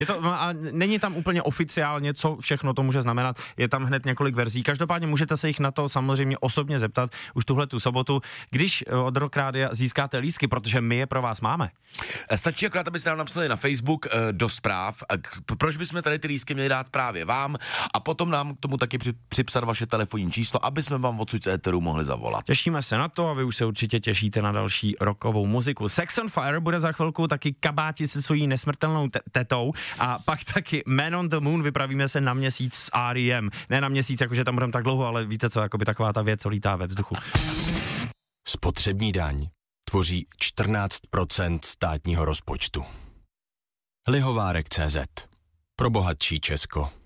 A není tam úplně oficiálně, co všechno to může znamenat, je tam hned několik verzí. Každopádně můžete se jich na to samozřejmě osobně zeptat už tuhletu sobotu, když od Rock Rádia získáte lístky, protože my je pro vás máme. Stačí akorát, abyste nám napsali na Facebook do zpráv, proč bychom tady ty lístky měli dát právě vám a potom nám k tomu taky připsat vaše telefonní číslo, aby jsme vám odsud z éteru mohli zavolat. Těšíme se na to a vy už se určitě těšíte na další rockovou muziku. Sex on Fire bude za chvilku, taky Kabáti se svojí nesmrtelnou tetou a pak taky Man on the Moon, vypravíme se na měsíc s R.E.M. Ne na měsíc, jakože tam budeme tak dlouho, ale víte co, jakoby taková ta věc, co lítá ve vzduchu. Spotřební daň tvoří 14% státního rozpočtu. Lihovárek.cz. Pro bohatší Česko.